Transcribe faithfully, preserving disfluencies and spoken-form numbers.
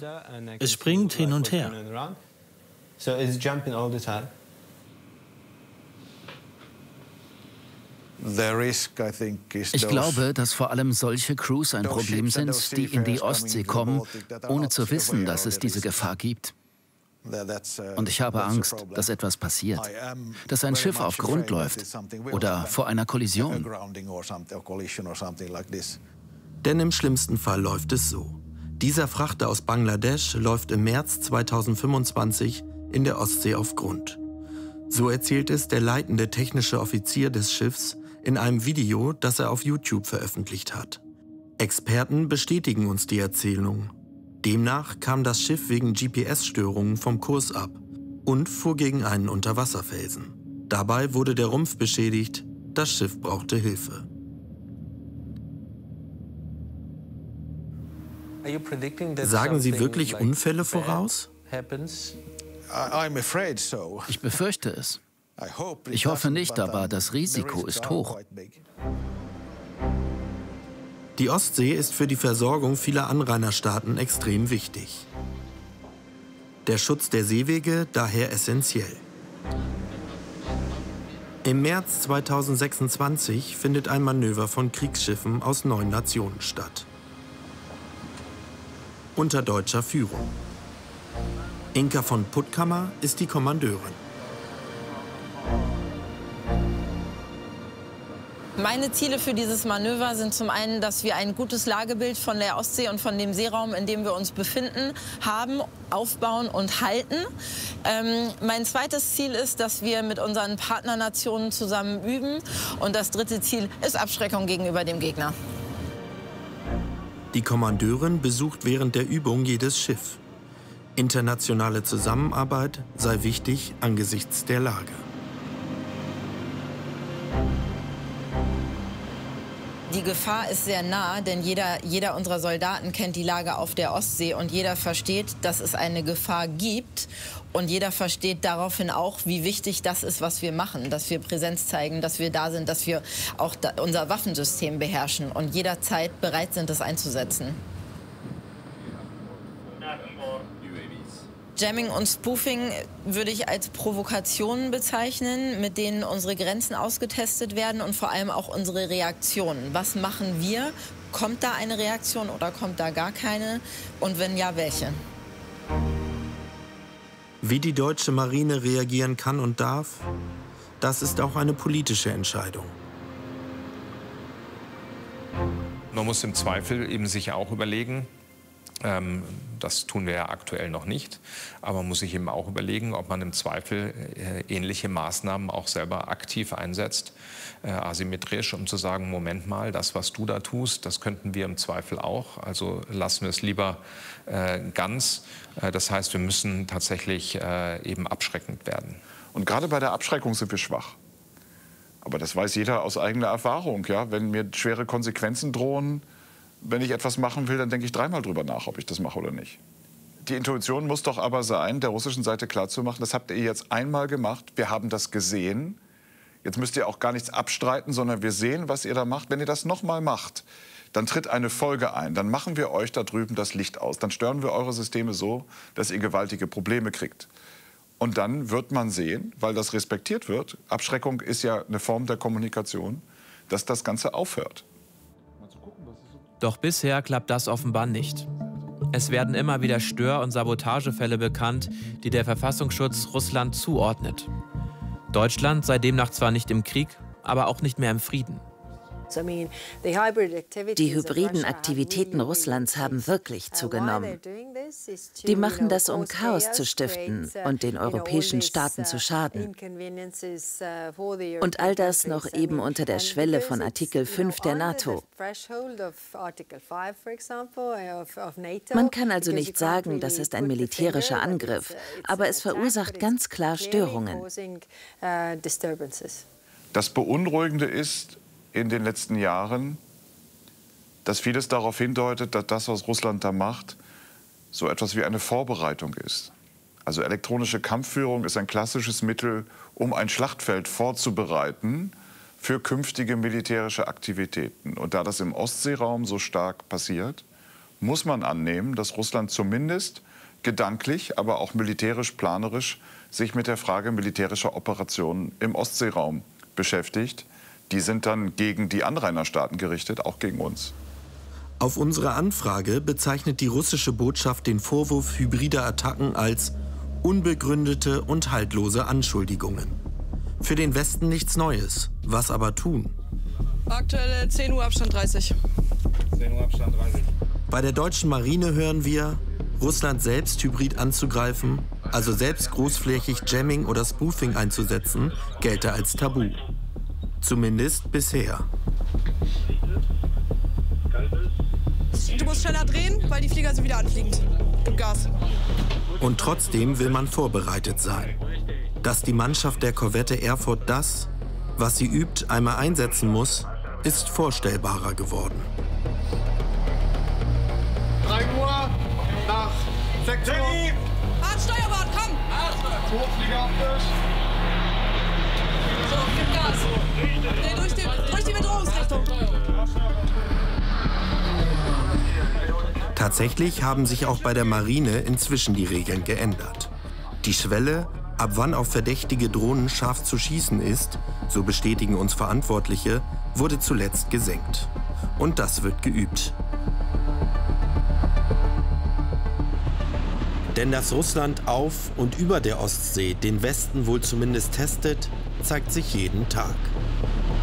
Es springt hin und her. Ich glaube, dass vor allem solche Crews ein Problem sind, die in die Ostsee kommen, ohne zu wissen, dass es diese Gefahr gibt. Und ich habe Angst, dass etwas passiert, dass ein Schiff auf Grund läuft oder vor einer Kollision. Denn im schlimmsten Fall läuft es so. Dieser Frachter aus Bangladesch läuft im März zweitausendfünfundzwanzig in der Ostsee auf Grund. So erzählt es der leitende technische Offizier des Schiffs in einem Video, das er auf YouTube veröffentlicht hat. Experten bestätigen uns die Erzählung. Demnach kam das Schiff wegen G P S-Störungen vom Kurs ab und fuhr gegen einen Unterwasserfelsen. Dabei wurde der Rumpf beschädigt, das Schiff brauchte Hilfe. Sagen Sie wirklich Unfälle voraus? Ich befürchte es. Ich hoffe nicht, aber das Risiko ist hoch. Die Ostsee ist für die Versorgung vieler Anrainerstaaten extrem wichtig. Der Schutz der Seewege daher essentiell. Im März zweitausendsechsundzwanzig findet ein Manöver von Kriegsschiffen aus neun Nationen statt. Unter deutscher Führung. Inka von Puttkammer ist die Kommandeurin. Meine Ziele für dieses Manöver sind zum einen, dass wir ein gutes Lagebild von der Ostsee und von dem Seeraum, in dem wir uns befinden, haben, aufbauen und halten. Ähm, mein zweites Ziel ist, dass wir mit unseren Partnernationen zusammen üben. Und das dritte Ziel ist Abschreckung gegenüber dem Gegner. Die Kommandeurin besucht während der Übung jedes Schiff. Internationale Zusammenarbeit sei wichtig angesichts der Lage. Die Gefahr ist sehr nah, denn jeder, jeder unserer Soldaten kennt die Lage auf der Ostsee und jeder versteht, dass es eine Gefahr gibt. Und jeder versteht daraufhin auch, wie wichtig das ist, was wir machen, dass wir Präsenz zeigen, dass wir da sind, dass wir auch da unser Waffensystem beherrschen und jederzeit bereit sind, das einzusetzen. Jamming und Spoofing würde ich als Provokationen bezeichnen, mit denen unsere Grenzen ausgetestet werden und vor allem auch unsere Reaktionen. Was machen wir? Kommt da eine Reaktion oder kommt da gar keine? Und wenn ja, welche? Wie die deutsche Marine reagieren kann und darf, das ist auch eine politische Entscheidung. Man muss im Zweifel eben sich auch überlegen, ähm, das tun wir ja aktuell noch nicht, aber man muss sich eben auch überlegen, ob man im Zweifel äh, ähnliche Maßnahmen auch selber aktiv einsetzt, äh, asymmetrisch, um zu sagen, Moment mal, das, was du da tust, das könnten wir im Zweifel auch, also lassen wir es lieber äh, ganz. Äh, das heißt, wir müssen tatsächlich äh, eben abschreckend werden. Und gerade bei der Abschreckung sind wir schwach. Aber das weiß jeder aus eigener Erfahrung. Ja? Wenn mir schwere Konsequenzen drohen, wenn ich etwas machen will, dann denke ich dreimal drüber nach, ob ich das mache oder nicht. Die Intuition muss doch aber sein, der russischen Seite klarzumachen, das habt ihr jetzt einmal gemacht, wir haben das gesehen. Jetzt müsst ihr auch gar nichts abstreiten, sondern wir sehen, was ihr da macht. Wenn ihr das nochmal macht, dann tritt eine Folge ein. Dann machen wir euch da drüben das Licht aus. Dann stören wir eure Systeme so, dass ihr gewaltige Probleme kriegt. Und dann wird man sehen, weil das respektiert wird, Abschreckung ist ja eine Form der Kommunikation, dass das Ganze aufhört. Doch bisher klappt das offenbar nicht. Es werden immer wieder Stör- und Sabotagefälle bekannt, die der Verfassungsschutz Russland zuordnet. Deutschland sei demnach zwar nicht im Krieg, aber auch nicht mehr im Frieden. Die hybriden Aktivitäten Russlands haben wirklich zugenommen. Die machen das, um Chaos zu stiften und den europäischen Staaten zu schaden. Und all das noch eben unter der Schwelle von Artikel fünf der NATO. Man kann also nicht sagen, das ist ein militärischer Angriff, aber es verursacht ganz klar Störungen. Das Beunruhigende ist, in den letzten Jahren, dass vieles darauf hindeutet, dass das, was Russland da macht, so etwas wie eine Vorbereitung ist. Also elektronische Kampfführung ist ein klassisches Mittel, um ein Schlachtfeld vorzubereiten für künftige militärische Aktivitäten. Und da das im Ostseeraum so stark passiert, muss man annehmen, dass Russland zumindest gedanklich, aber auch militärisch, planerisch sich mit der Frage militärischer Operationen im Ostseeraum beschäftigt. Die sind dann gegen die Anrainerstaaten gerichtet, auch gegen uns. Auf unsere Anfrage bezeichnet die russische Botschaft den Vorwurf hybrider Attacken als unbegründete und haltlose Anschuldigungen. Für den Westen nichts Neues. Was aber tun? Aktuell zehn Uhr Abstand dreißig. zehn Uhr Abstand dreißig. Bei der deutschen Marine hören wir, Russland selbst hybrid anzugreifen, also selbst großflächig Jamming oder Spoofing einzusetzen, gelte als Tabu. Zumindest bisher. Du musst schneller drehen, weil die Flieger sind wieder anfliegend. Gib Gas. Und trotzdem will man vorbereitet sein. Dass die Mannschaft der Korvette Erfurt das, was sie übt, einmal einsetzen muss, ist vorstellbarer geworden. drei Uhr nach Sektion. Hart Steuerbord, komm! Hochflieger auf Tisch. So, gib Gas. Nee, durch die, durch die Bedrohungsrichtung. Tatsächlich haben sich auch bei der Marine inzwischen die Regeln geändert. Die Schwelle, ab wann auf verdächtige Drohnen scharf zu schießen ist, so bestätigen uns Verantwortliche, wurde zuletzt gesenkt. Und das wird geübt. Denn dass Russland auf und über der Ostsee den Westen wohl zumindest testet, zeigt sich jeden Tag.